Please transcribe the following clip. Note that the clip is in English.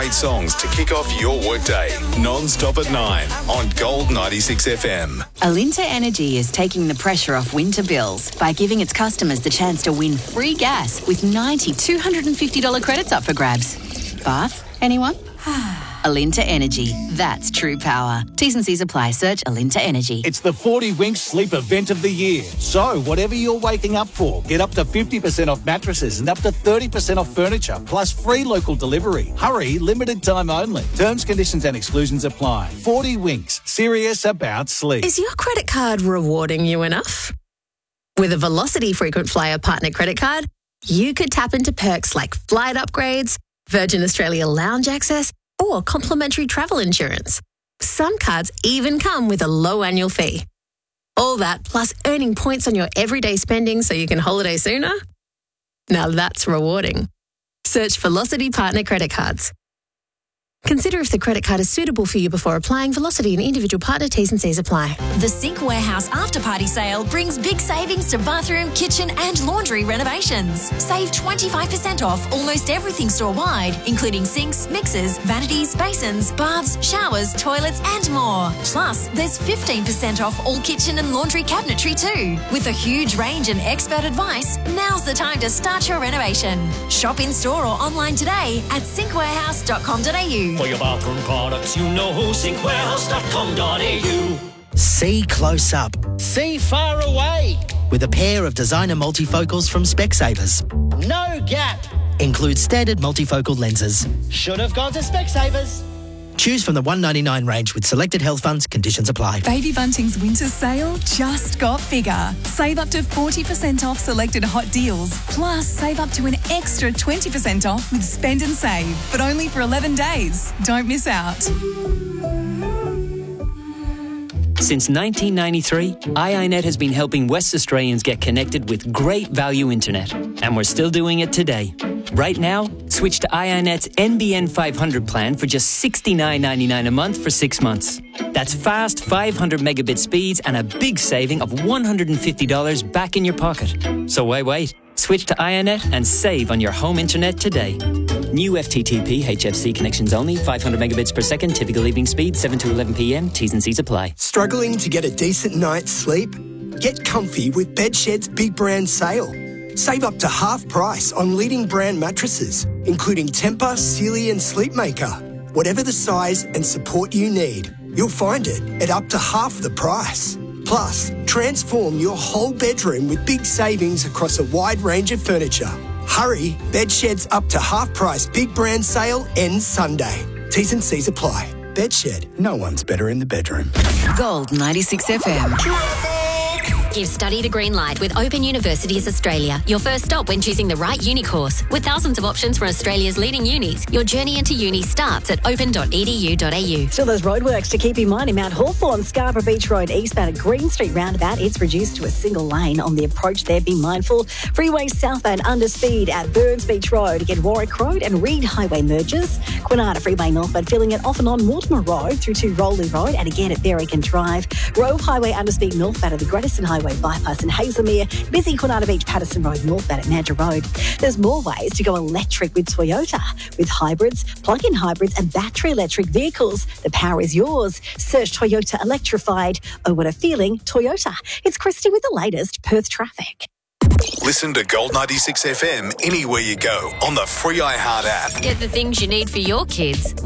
Great songs to kick off your workday. Non-stop at 9 on Gold 96 FM. Alinta Energy is taking the pressure off winter bills by giving its customers the chance to win free gas with 90 $250 credits up for grabs. Bath, anyone? Alinta Energy. That's true power. T's and C's apply. Search Alinta Energy. It's the 40 Winks Sleep Event of the Year. So, whatever you're waking up for, get up to 50% off mattresses and up to 30% off furniture, plus free local delivery. Hurry, limited time only. Terms, conditions and exclusions apply. 40 Winks. Serious about sleep. Is your credit card rewarding you enough? With a Velocity Frequent Flyer Partner credit card, you could tap into perks like flight upgrades, Virgin Australia lounge access, or complimentary travel insurance. Some cards even come with a low annual fee. All that plus earning points on your everyday spending so you can holiday sooner? Now that's rewarding. Search Velocity Partner Credit Cards. Consider if the credit card is suitable for you before applying. Velocity and individual partner T's and C's apply. The Sink Warehouse After Party Sale brings big savings to bathroom, kitchen and laundry renovations. Save 25% off almost everything store-wide, including sinks, mixers, vanities, basins, baths, showers, toilets and more. Plus, there's 15% off all kitchen and laundry cabinetry too. With a huge range and expert advice, now's the time to start your renovation. Shop in-store or online today at sinkwarehouse.com.au. For your bathroom products, you know who. sinkwarehouse.com.au. See close up. See far away. With a pair of designer multifocals from Specsavers. No gap. Includes standard multifocal lenses. Should have gone to Specsavers. Choose from the $199 range with selected health funds. Conditions apply. Baby Bunting's winter sale just got bigger. Save up to 40% off selected hot deals. Plus, save up to an extra 20% off with Spend and Save. But only for 11 days. Don't miss out. Since 1993, iiNet has been helping West Australians get connected with great value internet. And we're still doing it today. Right now, switch to iiNet's NBN 500 plan for just $69.99 a month for 6 months. That's fast 500 megabit speeds and a big saving of $150 back in your pocket. So why wait? Switch to iiNet and save on your home internet today. New FTTP HFC connections only, 500 megabits per second, typical evening speed, 7 to 11 p.m. T's and C's apply. Struggling to get a decent night's sleep? Get comfy with Bedshed's Big Brand Sale. Save up to half price on leading brand mattresses, including Tempur, Sealy and Sleepmaker. Whatever the size and support you need, you'll find it at up to half the price. Plus, transform your whole bedroom with big savings across a wide range of furniture. Hurry, Bedshed's up to half price Big Brand Sale ends Sunday. T's and C's apply. Bedshed, no one's better in the bedroom. Gold 96 FM. Give study the green light with Open Universities Australia. Your first stop when choosing the right uni course. With thousands of options from Australia's leading unis, your journey into uni starts at open.edu.au. Still those roadworks to keep in mind in Mount Hawthorn, Scarborough Beach Road eastbound at Green Street roundabout. It's reduced to a single lane on the approach there. Be mindful. Freeway southbound under speed at Burns Beach Road. Again, Warwick Road and Reed Highway merges. Quinata Freeway northbound filling it off and on Mortimer Road through to Rowley Road. And again at Berrigan Drive. Rove Highway under speed northbound at the Grattan Highway bypass in Hazelmere. Busy Quinata Beach Patterson Road northbound at Mandurah Road. There's more ways to go electric with Toyota. With hybrids, plug-in hybrids and battery electric vehicles. The power is yours. Search Toyota Electrified. Oh, what a feeling. Toyota. It's Christy with the latest Perth traffic. Listen to Gold 96 FM anywhere you go on the free iHeart app. Get the things you need for your kids